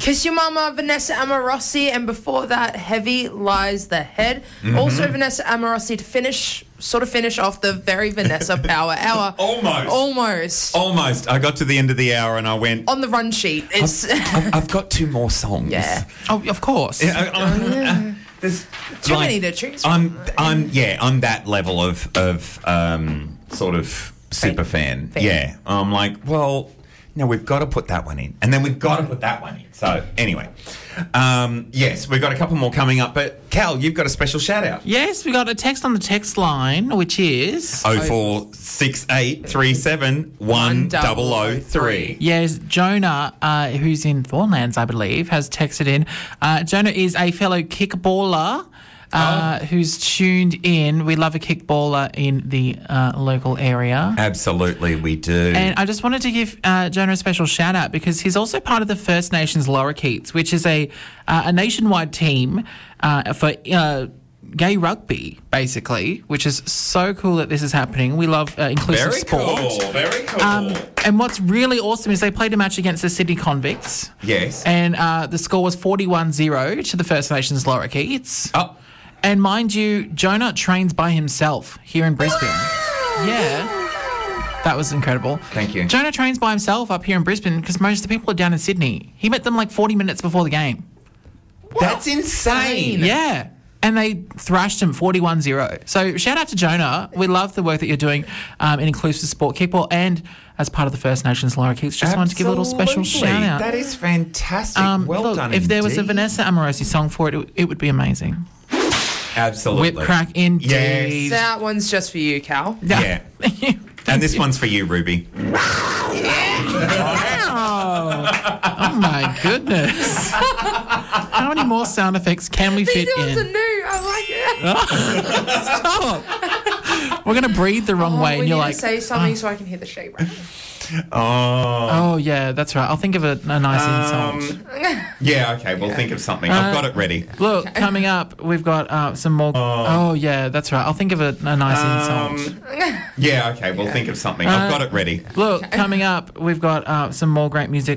Kiss Your Mama, Vanessa Amorosi, and before that, Heavy Lies the Head. Mm-hmm. Also Vanessa Amorosi to finish off the very Vanessa Power Hour. Almost. I got to the end of the hour and I went... On the run sheet. It's I've got 2 more songs. Yeah. Oh, of course. There's too many to choose from. I'm that level of sort of super fan. Yeah. I'm like, well, no, we've got to put that one in. And then we've got to put that one in. So, anyway. Yes, we've got a couple more coming up. But, Cal, you've got a special shout-out. Yes, we got a text on the text line, which is... 046837 1003. Yes, Jonah, who's in Thornlands, I believe, has texted in. Jonah is a fellow kickballer who's tuned in. We love a kickballer in the local area. Absolutely, we do. And I just wanted to give Jonah a special shout out because he's also part of the First Nations Lorikeets, which is a nationwide team for gay rugby, basically, which is so cool that this is happening. We love inclusive sport. Very cool. And what's really awesome is they played a match against the Sydney Convicts. Yes. And the score was 41-0 to the First Nations Lorikeets. Oh. And mind you, Jonah trains by himself here in Brisbane. Yeah. That was incredible. Thank you. Jonah trains by himself up here in Brisbane because most of the people are down in Sydney. He met them like 40 minutes before the game. That's insane. Yeah. And they thrashed him 41-0. So shout out to Jonah. We love the work that you're doing in inclusive sport kickball and as part of the First Nations Lorikeets. Just wanted to give a little special shout out. That is fantastic. Well done. If there was a Vanessa Amorosi song for it, it would be amazing. Absolutely. Whip crack indeed. Yes. That one's just for you, Cal. Yeah. And this one's for you, Ruby. Oh my goodness. How many more sound effects can we fit These ones are in? new. I like it. Stop. We're going to breathe the wrong way and you're like... say something so I can hear the shape right. Oh, yeah, that's right. I'll think of a nice insult. Yeah, okay, we'll think of something. I've got it ready. Look, coming up, we've got some more... Oh, yeah, that's right. I'll think of a nice insult. Yeah, okay, we'll think of something. I've got it ready. Look, coming up, we've got some more great music.